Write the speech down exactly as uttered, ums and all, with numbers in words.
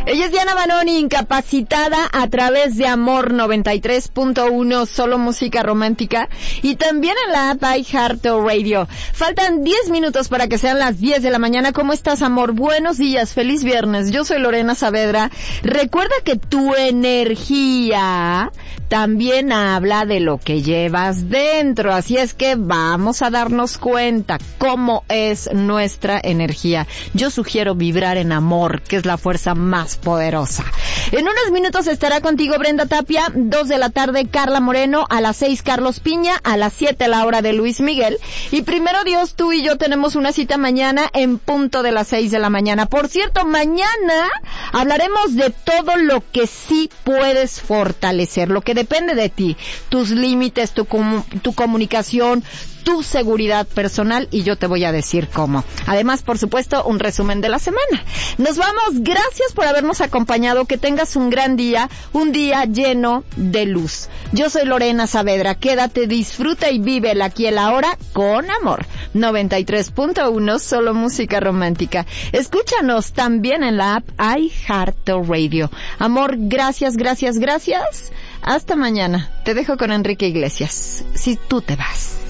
Ella es Diana Banoni, incapacitada a través de Amor noventa y tres punto uno, solo música romántica, y también en la app iHeartRadio. Faltan diez minutos para que sean las diez de la mañana. ¿Cómo estás, amor? Buenos días, feliz viernes. Yo soy Lorena Saavedra. Recuerda que tu energía también habla de lo que llevas dentro, así es que vamos a darnos cuenta cómo es nuestra energía. Yo sugiero vibrar en amor, que es la fuerza más poderosa. En unos minutos estará contigo Brenda Tapia, dos de la tarde Carla Moreno, a las seis Carlos Piña, a las siete la hora de Luis Miguel, y primero Dios, tú y yo tenemos una cita mañana en punto de las seis de la mañana. Por cierto, mañana hablaremos de todo lo que sí puedes fortalecer, lo que depende de ti, tus límites, tu, com- tu comunicación, tu seguridad personal, y yo te voy a decir cómo. Además, por supuesto, un resumen de la semana. Nos vamos, gracias por habernos acompañado, que tengas un gran día, un día lleno de luz. Yo soy Lorena Saavedra, quédate, disfruta y vive el aquí y el ahora con amor. noventa y tres punto uno, solo música romántica. Escúchanos también en la app iHeartRadio. Amor, gracias, gracias, gracias. Hasta mañana. Te dejo con Enrique Iglesias. Si tú te vas.